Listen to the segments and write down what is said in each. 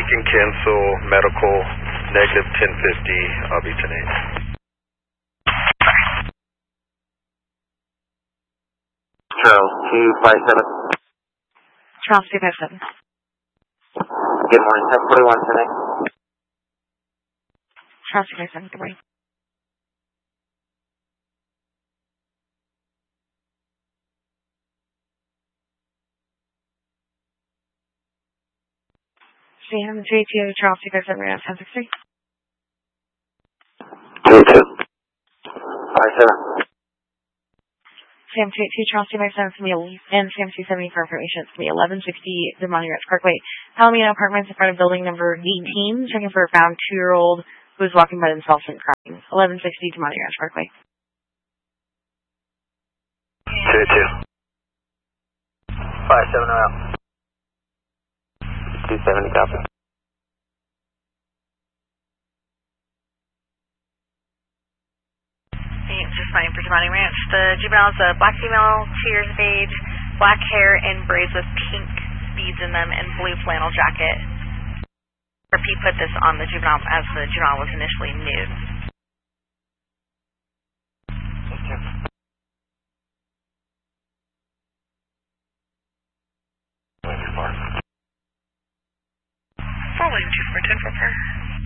can cancel medical negative 1050. I'll be 10-8. Charles 257. Charles 257. Good morning, 741 tonight. Charles 257, good morning. Sam 32, Charles 257, Reno 1063. 22. 57. Sam 22, Charles 257, and Sam 270 for information. It's going to be 1160 Demani Ranch Parkway, Palomino Apartments in front of building number 18, checking for a found 2-year-old who was walking by themselves and crying. 1160 Demani Ranch Parkway. 2-2. 570 out. 270 copy. Just finding for Demani Ranch. The juvenile is a black female, 2 years of age, black hair and braids with pink beads in them, and blue flannel jacket. RP put this on the juvenile as the juvenile was initially nude. Following 2-4-10 from her.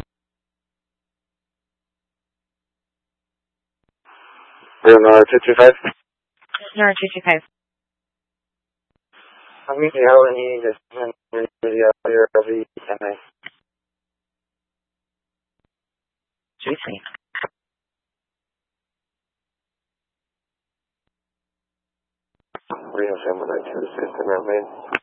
Nora 225. Nora 225. I'm going to hold any of the MA. Juicy. Reno 792 system, man.